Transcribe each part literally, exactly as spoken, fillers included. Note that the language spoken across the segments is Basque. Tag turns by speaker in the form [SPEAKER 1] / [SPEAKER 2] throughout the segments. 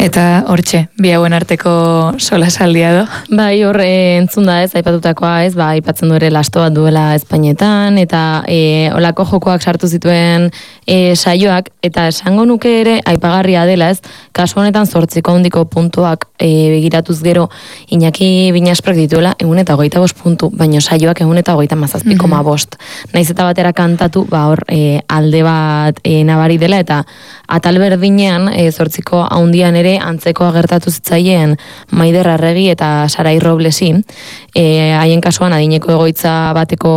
[SPEAKER 1] Eta hortxe, bi hauen arteko solasaldia do.
[SPEAKER 2] Bai, hor e, entzun da ez, aipatutakoa ez, ba, aipatzen du ere lasto bat duela Espainetan, eta e, olako jokoak sartu zituen e, saioak, eta esango nuke ere aipagarria dela ez, kasu honetan zortziko handiko puntuak e, begiratuz gero, Iñaki Binasprak dituela, egun eta hogeita bost puntu, baino saioak egun eta hogeita mazazpi koma bost. Naiz eta batera kantatu, ba hor e, alde bat e, nabari dela, eta atal berdinean, e, zortziko handian ere antzekoa gertatu zitzaien Maider Arregi eta Sarai Roblesi, e, haien kasuan adineko egoitza bateko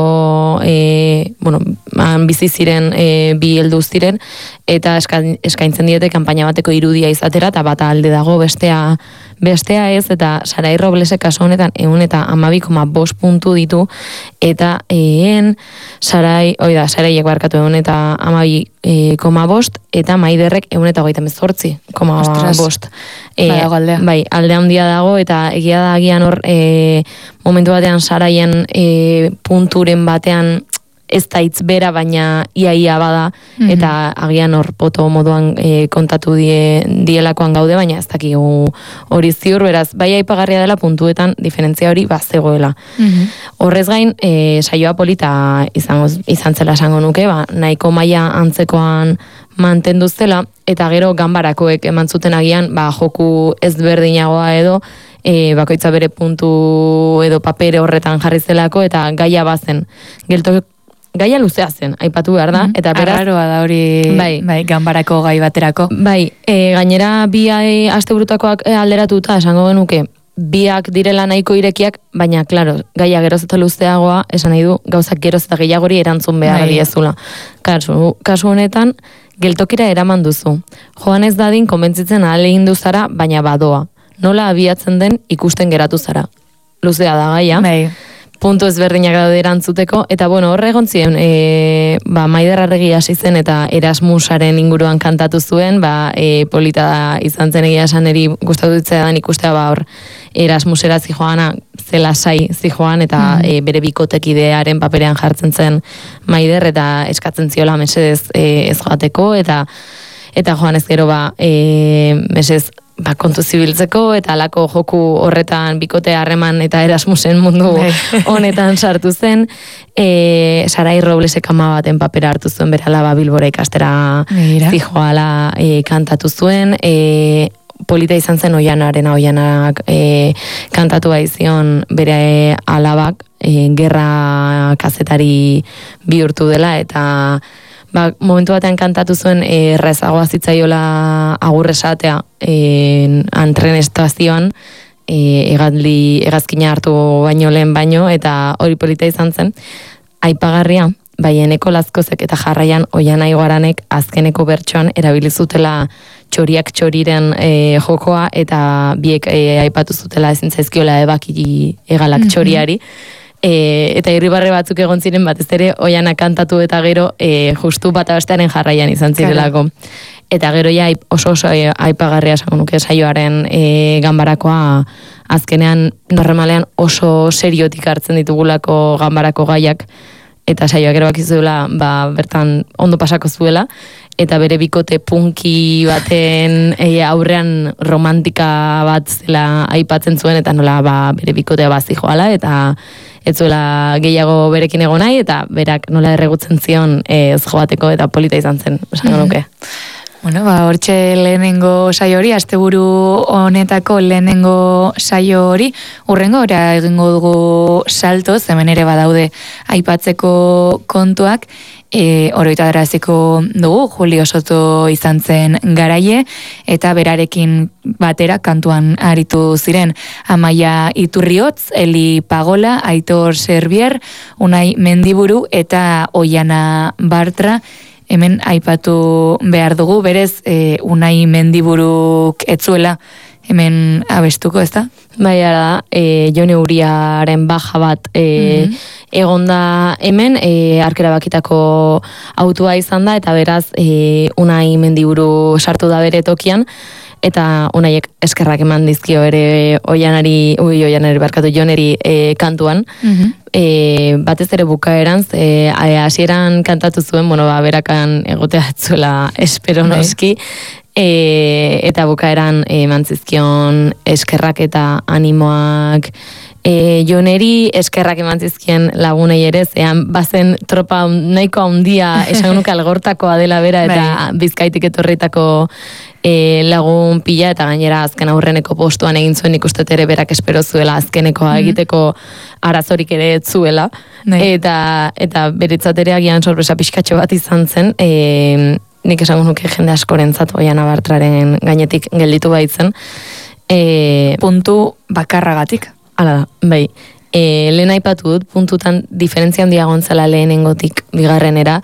[SPEAKER 2] e, bueno, bizi ziren e, bi heldu ziren, eta eskaintzen diete kanpaina bateko irudia izatera, eta bata alde dago bestea bestea ez, eta Sarai Roblesek kasu honetan ehun eta hamabi koma bost puntu ditu, eta ehen Sarai, oida, Saraiek barkatu ehun eta hamabi koma bost, eta Maiderrek ehun eta hogeita hemezortzi koma bost. E, bai, alde handia dago, eta egia da agian hor e, momentu batean Saraien e, punturen batean ez da hitz bera, baina iaia bada, mm-hmm. eta agian hor poto moduan e, kontatu die, dielakoan gaude, baina ez dakigu hori ziur, beraz, bai aipagarria dela puntuetan diferentzia hori bazegoela. Mm-hmm. Horrez gain, e, saioa polita izan, izan zela esango nuke, ba, nahiko maila antzekoan mantendu zela, eta gero ganbarakoek eman zuten agian, ba, joku ezberdinagoa edo, e, bakoitza bere puntu edo papere horretan jarri zelako, eta gaia bazen. Gelto gaia luzea zen, aipatu behar da, eta beraz...
[SPEAKER 1] Arraroa da hori, bai, bai ganbarako gai baterako.
[SPEAKER 2] Bai, e, gainera bi asteburuetakoak alderatuta, esango genuke, biak direla nahiko irekiak, baina, klaro, gaia geroz eta luzeagoa, esan nahi du, gauzak geroz eta gehiagori erantzun behar bai. Diezula. Kasu, kasu honetan, geltokira eraman duzu. Joan ez dadin, konbentzitzen ahalegin duzara, baina badoa. Nola abiatzen den ikusten geratu zara. Luzea da gaia. Bai. Puntu ezberdinak daude erantzuteko, eta bueno, horre egon ziren, e, ba, Maider Arregi hasi zen eta Erasmusaren inguruan kantatu zuen, ba, e, polita da izan zen egia esan eri gustatu ditzean ikustea, ba, hor Erasmusera zijoana, zela sai zijoan, eta mm-hmm. e, bere bikotekidearen paperean jartzen zen Maider, eta eskatzen ziola mesedez e, ez joateko, eta eta joan ez gero, ba, e, mesedez ba, kontu zibiltzeko, eta alako joku horretan bikote harreman eta Erasmusen mundu honetan sartu zen. E, Sarai Roblesek ama baten papera hartu zuen bere alaba Bilbora ikastera zijoala e, kantatu zuen. E, polita izan zen Oianaren, Oianak e, kantatu baizion bere alabak e, gerra kazetari bihurtu dela, eta ba, momentu batean kantatu zuen errezagoa zitzaiola agur esatea e, antren estazioan e, egadli, egazkina hartu baino lehen baino, eta hori polita izan zen. Aipagarria, baieneko lazkozek eta jarraian Oiana Iguaranek azkeneko bertsoan erabilizutela txoriak txoriren e, jokoa, eta biek e, aipatu zutela ezin zaizkiola ebaki egalak txoriari. E, eta irribarre batzuk egon ziren batez ere Oiana kantatu eta gero e, justu bata bestearen jarraian izan zirelako. Eta gero ja oso oso aipagarria esango nuke saioaren e, ganbarakoa, azkenean normalean oso seriotik hartzen ditugulako ganbarako gaiak, eta saioak ero bakizuela ba, bertan ondo pasako zuela, eta bere bikote punki baten e, aurrean romantika bat zela aipatzen zuen, eta nola ba, bere bikotea bazi joala, eta ez zuela gehiago berekin egon nahi, eta berak nola erregutzen zion ez joateko, eta polita izan zen, esango nuke.
[SPEAKER 1] Bueno, ba, hortxe lehenengo saio hori, asteburu honetako lehenengo saio hori, urrengo ora egingo dugu salto, hemen ere badaude aipatzeko kontuak, e, oroitaraziko dugu, Julio Soto izan zen garaie, eta berarekin batera kantuan aritu ziren Amaia Iturriotz, Eli Pagola, Aitor Serbier, Unai Mendiburu eta Oiana Bartra. Hemen aipatu behar dugu, berez e, Unai Mendiburuk etzuela hemen abestuko, ez da?
[SPEAKER 2] Bai, ara, e, Jone Uriaren baja bat e, mm-hmm. egonda hemen, e, arkera bakitako autua izan da, eta beraz e, Unai Mendiburu sartu da bere tokian, eta Unaiek eskerrak eman dizkio ere Oianari, ui, Oianari barkatu, Joneri e, kantuan, mm-hmm. e, batez ere bukaeran, e, hasieran kantatu zuen, bueno, ba, berakan egotea etzuela espero noski, e, eta bukaeran eman zizkion eskerrak eta animoak e, Joneri, eskerrak eman zizkien lagunei ere, zean bazen tropa nahiko handia esan nuke algortakoa dela bera eta Bizkaitik etorritako e, lagun pila eta gainera azken aurreneko postuan egin zuen ikustet ere berak espero zuela azkenekoa mm-hmm. egiteko arazorik ere ez zuela eta, eta beretzat ere agian sorpresa pixkatxo bat izan zen e, nik esango nuke jende askorentzat Oiana Bartraren gainetik gelditu baitzen. E,
[SPEAKER 1] puntu bakarragatik.
[SPEAKER 2] Hala da, bai. E, lehen aipatu dut, puntutan diferentzia handia gontzala lehenengotik bigarrenera,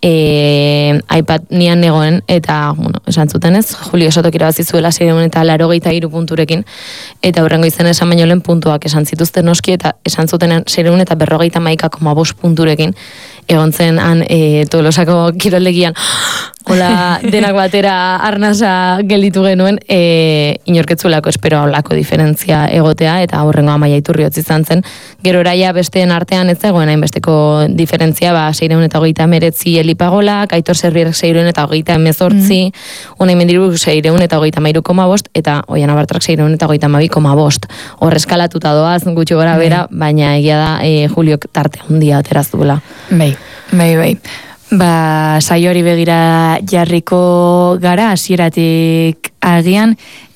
[SPEAKER 2] e, aipat nian negoen, eta, bueno, esan zuten ez, Julio Sotok irabazi zuela zireun eta larogeita hiru punturekin, eta hurrengo izen esan baino lehen puntuak esan zituzten noski, eta esan zuten zireun eta berrogeita maika koma bost punturekin, egon zen han e, Tolosako kiroldegian, hola denak batera arnasa gelditu genuen, e, inorketzulako espero haulako diferentzia egotea, eta aurrengo Amaia Iturriotz izan zen. Gero oraia besteen artean ez zegoen hainbesteko diferentzia, ba, seireun eta hogeita meretzi Elipagolak, Aitor Zerbierek seireun eta hogeita emezortzi, mm. Unai Mendiruk seireun eta hogeita mairu koma bost, eta Oiana Bartrak seireun eta hogeita mabi koma bost. Hor eskalatuta doaz, gutxi gora bera, mm. baina egia da e, Juliok tarte handia ateraz duela.
[SPEAKER 1] Bai, bai, bai. Ba, saio hori begira jarriko gara, hasieratik agian,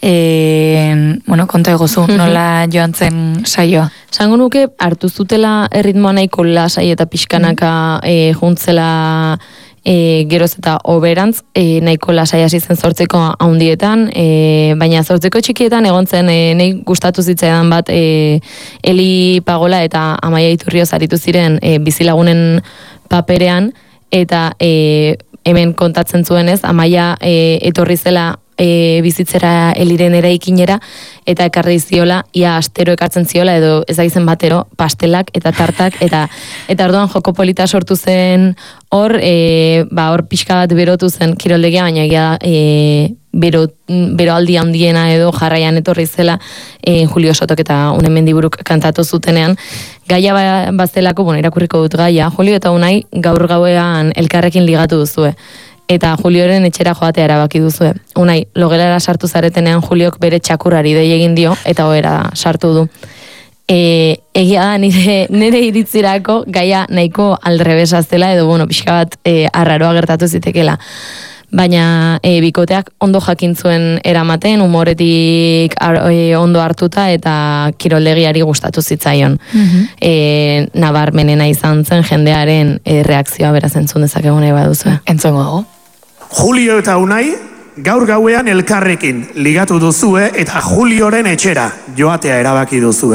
[SPEAKER 1] e, bueno, konta egozu, nola joan zen saioa?
[SPEAKER 2] Zango nuke, hartu zutela erritmoa nahiko lasai eta pixkanaka e, juntzela e, geroz eta oberantz, e, nahiko lasai hasi zen zortzeko haundietan, e, baina zortzeko txikietan egon zen, e, nahi gustatu zitzaidan bat, e, Eli Pagola eta Amaia Iturrioz aritu ziren e, bizilagunen paperean, eta e, hemen kontatzen zuenez, Amaia e, etorri zela e, bizitzera Eliren eraikinera, eta ekarri ziola, ia astero ekartzen ziola, edo ez da izen batero, pastelak eta tartak, eta eta orduan joko polita sortu zen hor, e, ba, hor pixka bat berotu zen kiroldegia, baina egia da, e, bero, bero aldi handiena edo jarraian etorri zela e, Julio Sotok eta Unai Mendiburuk kantatu zutenean, gaia baztelako, bueno, irakurriko dut gaia, Julio eta Unai gaur gauean elkarrekin ligatu duzue. Eta Julioren etxera joatea erabaki duzue. Unai, logelara sartu zaretenean Juliok bere txakurrari dei egin dio, eta ohera sartu du. E, egia da, nire, nire iritzirako gaia nahiko aldrebesa zela, edo, bueno, pixka bat e, arraroa gertatu zitekela. Baina e, bikoteak ondo jakin zuen eramaten, humoretik ar, e, ondo hartuta eta kiroldegiari gustatu zitzaion. Mm-hmm. E, nabarmenena izan zen jendearen e, reakzioa beraz entzun dezakegune baduzu.
[SPEAKER 1] Entzongo dago.
[SPEAKER 3] Julio eta Unai gaur gauean elkarrekin ligatu duzue eta Julioren etxera joatea erabaki duzue.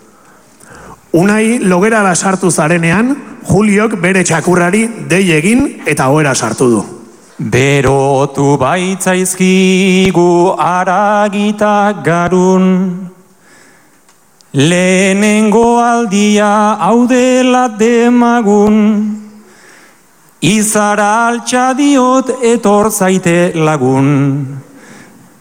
[SPEAKER 3] Unai logerara sartu zarenean, Juliok bere txakurrari dei egin eta ohera sartu du.
[SPEAKER 4] Berotu baitzaizkigu aragitak garun, lehenengo aldia haudela demagun, izara altxa diot etor zaite lagun.